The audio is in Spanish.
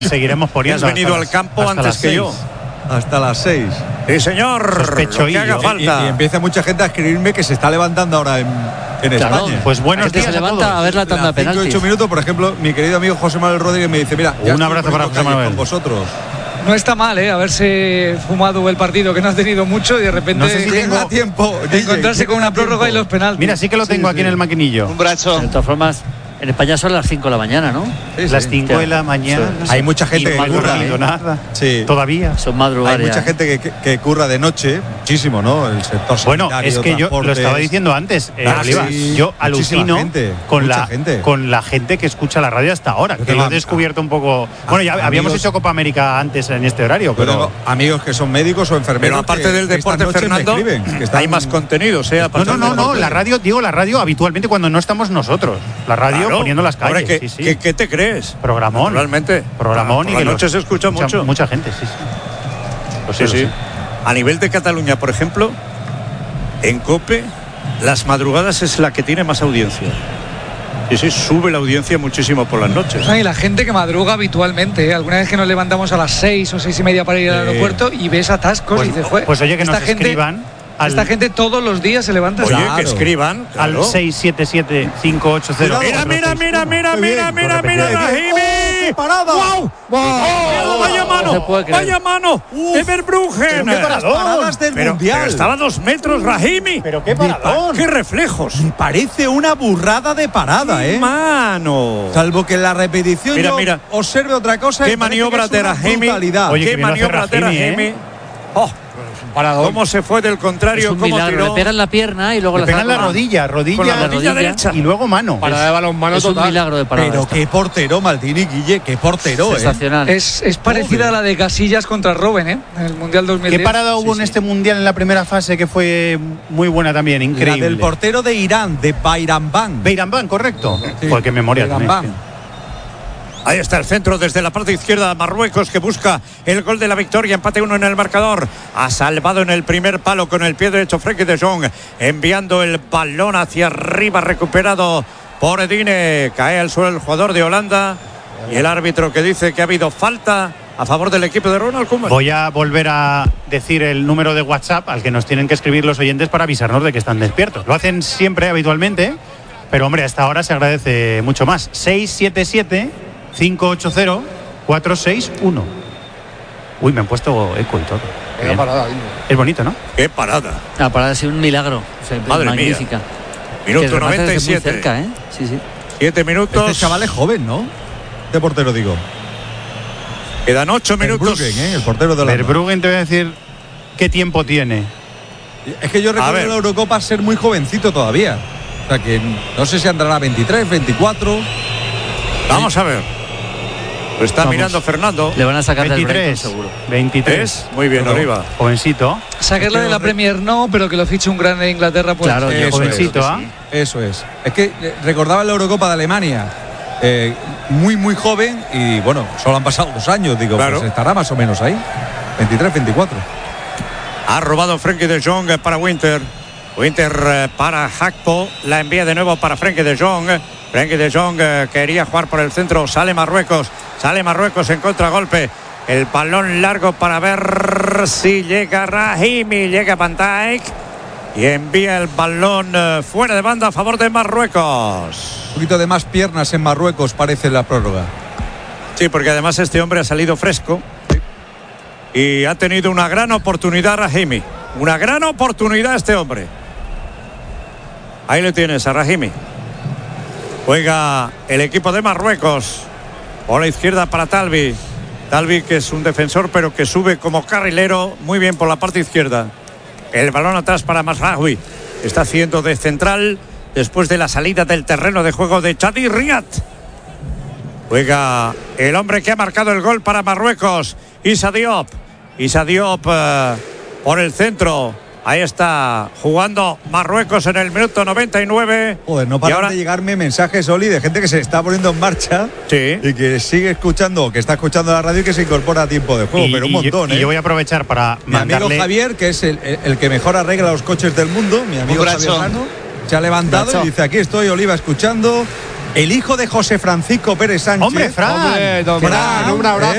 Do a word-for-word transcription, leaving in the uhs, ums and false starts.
Seguiremos poniendo. Has venido al campo antes que yo. Hasta las seis. Sí, señor. Sospecho que haga y, falta. Y, y empieza mucha gente a escribirme que se está levantando ahora en, en Claro, España. Pues buenos días se a levanta todos. a ver la tanda de penaltis. cinco ocho minutos, por ejemplo, mi querido amigo José Manuel Rodríguez me dice, mira, ya un abrazo para José Manuel con vosotros. No está mal, ¿eh? Haberse fumado el partido que no has tenido mucho y de repente No sé si Llega tengo- tiempo. encontrarse Guille, con una llega prórroga y tiempo. los penaltis. Mira, sí que lo tengo Sí, aquí sí. en el maquinillo. Un brazo. De todas formas, en España son las cinco de la mañana, ¿no? Sí, Las sí. cinco de la mañana. Hay mucha gente Y que no ha curra, dormido ¿eh? nada. Sí. Todavía. Son madrugadas. Hay mucha ya, ¿eh? gente que, que, que curra de noche, muchísimo, ¿no? El sector Bueno, sanitario, es que yo lo transportes. estaba diciendo antes, eh, Ah, Oliva, sí, yo muchísima alucino gente, con mucha la gente. con la gente que escucha la radio hasta ahora, Yo que tengo lo he am- descubierto un poco. Bueno, ya amigos- habíamos hecho Copa América antes en este horario, Yo pero tengo amigos que son médicos o enfermeros. Pero aparte que- del que esta deporte, noche me Fernando, escriben, que están- hay más contenidos, ¿eh? no, Aparte no, del no, no, deporte. la radio, digo la radio habitualmente cuando no estamos nosotros, la radio Claro. poniendo las calles. Ahora, ¿qué, sí, sí. ¿qué, qué te crees? Programón. Realmente. Programón y por que la los- noche se escucha mucho. Mucha gente, sí, sí. Lo sé, Sí, lo sí. sé. A nivel de Cataluña, por ejemplo, en COPE, las madrugadas es la que tiene más audiencia. Sí, sí, sube la audiencia muchísimo por las noches. Y la gente que madruga habitualmente, ¿eh? Alguna vez que nos levantamos a las seis o seis y media para ir al Sí. aeropuerto y ves atascos Pues, y dices, "Jue, pues oye, que esta nos gente, escriban al, esta gente todos los días se levanta. Oye, Claro. que escriban. al claro. seis siete siete cinco ocho cero. Mira, mira, mira, mira, Muy mira, bien, mira, lo mira, repetí. Rahimi. ¡Oh, parada! ¡Wow! ¡Oh, vaya No mano! se puede creer. ¡Vaya mano! ¡De Verbruggen! Pero qué paradas del Pero, Mundial. pero estaba a dos metros, Rahimi. Pero qué paradón. ¡Qué reflejos! Me parece una burrada de parada, ¿eh? ¡Mano! Salvo que en la repetición Mira, yo mira. observe otra cosa. ¡Qué y parece maniobra que es de una Rahimi! brutalidad. Oye, ¡Qué qué bien hace maniobra de Rahimi, Rahimi! ¿eh? ¡Oh! ¿Cómo se fue del contrario? Es un ¿Cómo milagro. tiró? Le pegan la pierna y luego Le la pegan la sacan. rodilla, rodilla, Con la la rodilla rodilla derecha. y luego mano. Para de balonmano Es un total. milagro de parada. Pero esta. qué portero, Maldini, Guille, qué portero, ¿eh? Sensacional. Es, es parecida a la de Casillas contra Robben, ¿eh? En el Mundial dos mil diez. ¿Qué parada hubo en este mundial en la primera fase que fue muy buena también? Increíble. La del portero de Irán, de Bayramban. Beirambán, correcto. Sí. Joder, qué memoria Bayramban. tenéis. Ahí está el centro desde la parte izquierda. Marruecos que busca el gol de la victoria. Empate uno en el marcador. Ha salvado en el primer palo con el pie derecho Frenkie de Jong. Enviando el balón hacia arriba. Recuperado por Edine. Cae al suelo el jugador de Holanda. Y el árbitro que dice que ha habido falta a favor del equipo de Ronald Koeman. Voy a volver a decir el número de WhatsApp al que nos tienen que escribir los oyentes para avisarnos de que están despiertos. Lo hacen siempre, habitualmente, pero hombre, a esta hora se agradece mucho más. seis siete siete cinco ocho cero cuatro seis uno. Uy, me han puesto eco y todo. Qué bien. Es bonito, ¿no? ¡Qué parada! La parada ha sido un milagro. O sea, Madre magnífica. Que Minuto remate desde noventa y muy siete. cerca, ¿eh? Sí, sí. Siete minutos. Este chaval es joven, ¿no? De portero, digo. Quedan ocho minutos. Verbruggen, ¿eh? El portero de la. Verbruggen, te voy a decir qué tiempo tiene. Es que yo recuerdo ver. en la Eurocopa ser muy jovencito todavía. O sea que no sé si andará a veintitrés, veinticuatro. Vamos a ver. Lo está Vamos. mirando Fernando. Le van a sacar del Brighton, veintitrés. seguro. veintitrés. Muy bien, Pero- Oliva. Jovencito. Sacarla de la Premier no, pero que lo fiche un grande de Inglaterra, pues. Claro, Eso jovencito, es, ¿ah? Eso es. Es que eh, recordaba la Eurocopa de Alemania. eh, muy, muy joven. Y bueno, solo han pasado dos años. Digo, Claro. pues estará más o menos ahí. veintitrés, veinticuatro. Ha robado Frenkie de Jong para Winter. Winter eh, para Hakpo. La envía de nuevo para Frenkie de Jong. Frenkie de Jong eh, quería jugar por el centro. Sale Marruecos. Sale Marruecos en contragolpe. El balón largo para ver si llega Rahimi. Llega Van Dijk. Y envía el balón eh, fuera de banda a favor de Marruecos. Un poquito de más piernas en Marruecos parece la prórroga. Sí, porque además este hombre ha salido fresco. Y ha tenido una gran oportunidad Rahimi. Una gran oportunidad este hombre. Ahí le tienes a Rahimi. Juega el equipo de Marruecos. Por la izquierda para Talbi. Talbi, que es un defensor, pero que sube como carrilero. Muy bien por la parte izquierda. El balón atrás para Mazraoui. Está haciendo de central después de la salida del terreno de juego de Chadi Riyad. Juega el hombre que ha marcado el gol para Marruecos. Issa Diop. Issa Diop eh, por el centro. Ahí está jugando Marruecos en el minuto noventa y nueve. Joder, no Y paran ahora- de llegarme mensajes, Oli, de gente que se está poniendo en marcha Sí. y que sigue escuchando, que está escuchando la radio y que se incorpora a tiempo de juego, Y- pero un y yo- montón, y ¿eh? yo voy a aprovechar para Mi amigo mandarle. Javier, que es el, el- el que mejor arregla los coches del mundo, mi amigo Un Javier brazo. Lano, se ha levantado Brazo. y dice, aquí estoy, Oliva, escuchando. El hijo de José Francisco Pérez Sánchez. Hombre, Fran. Hombre, don Fran, Fran, un abrazo. ¿eh?